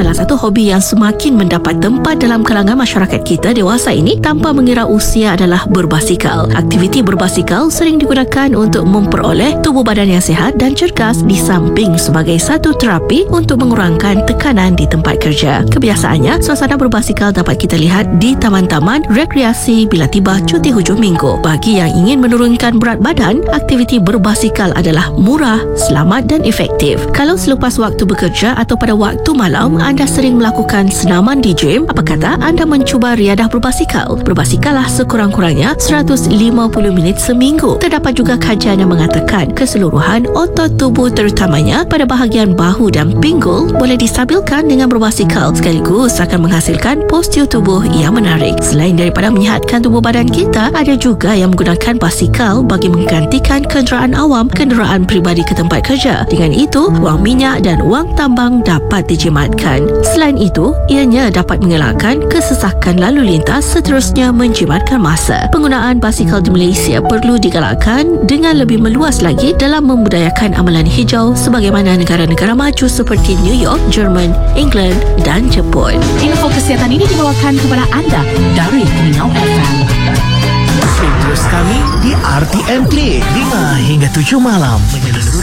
salah satu hobi yang semakin mendapat tempat dalam kalangan masyarakat kita dewasa ini tanpa mengira usia adalah berbasikal. Aktiviti berbasikal sering digunakan untuk memperoleh tubuh badan yang sihat dan cergas di samping sebagai satu terapi untuk mengurangkan tekanan di tempat kerja. Kebiasaannya, suasana berbasikal dapat kita lihat di taman-taman rekreasi bila tiba cuti hujung minggu. Bagi yang ingin menurunkan berat badan, aktiviti berbasikal adalah murah, selamat dan efektif. Kalau selepas waktu bekerja atau pada waktu malam anda sering melakukan senaman di gym, apa kata anda mencuba riadah berbasikal? Berbasikallah sekurang-kurangnya 150 minit seminggu. Terdapat juga kajian yang mengatakan keseluruhan otot tubuh terutamanya pada bahagian bahu dan pinggul boleh distabilkan dengan berbasikal, sekaligus akan menghasilkan postur tubuh yang menarik. Selain daripada menyihatkan tubuh badan kita, ada juga yang menggunakan basikal bagi menggantikan kenderaan awam, kenderaan peribadi ke tempat kerja. Dengan itu, wang minyak dan wang tambang dapat dijimatkan. Selain itu, ianya dapat mengelakkan kesesakan lalu lintas, seterusnya menjimatkan masa. Penggunaan basikal di Malaysia perlu digalakkan dengan lebih meluas lagi dalam membudayakan amalan hijau sebagaimana negara-negara maju seperti New York, Jerman, England dan Jepun. Info kesihatan ini dibawakan kepada anda dari Keningau FM. Terus kami di RTM Play 5 hingga 7 malam.